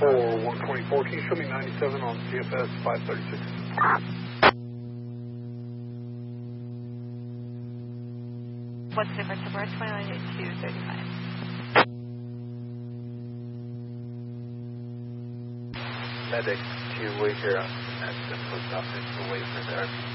for 124. Can you show me 97 on CFS 536? What's the difference of 298235? Medic to wait here at the post office to wait for therapy.